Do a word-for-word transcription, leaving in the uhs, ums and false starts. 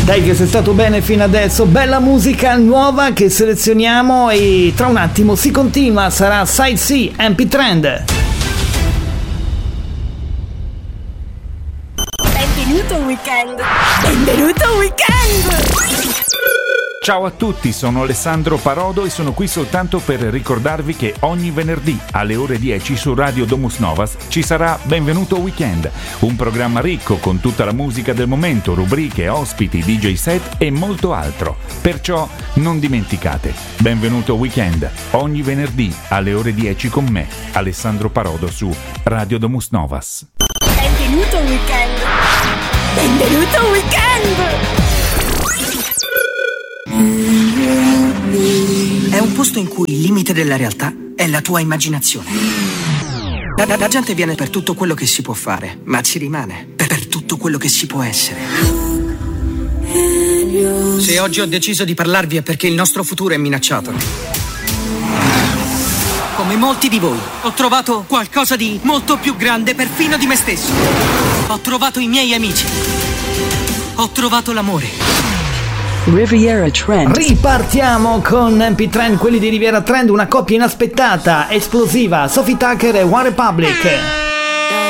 Dai che sei stato bene fino adesso, bella musica nuova che selezioniamo e tra un attimo si continua, sarà Side C M P Trend. Benvenuto Weekend! Benvenuto Weekend! Ciao a tutti, sono Alessandro Parodo e sono qui soltanto per ricordarvi che ogni venerdì alle ore dieci su Radio Domus Novas ci sarà Benvenuto Weekend, un programma ricco con tutta la musica del momento, rubriche, ospiti, D J set e molto altro. Perciò non dimenticate, Benvenuto Weekend, ogni venerdì alle ore dieci con me, Alessandro Parodo su Radio Domus Novas. Benvenuto Weekend! Benvenuto Weekend! È un posto in cui il limite della realtà è la tua immaginazione. La, la, la gente viene per tutto quello che si può fare, ma ci rimane per, per tutto quello che si può essere. Se oggi ho deciso di parlarvi è perché il nostro futuro è minacciato. Come molti di voi, ho trovato qualcosa di molto più grande perfino di me stesso. Ho trovato i miei amici. Ho trovato l'amore. Riviera Trend. Ripartiamo con M P Trend, quelli di Riviera Trend, una coppia inaspettata, esplosiva, Sophie Tucker e One Republic.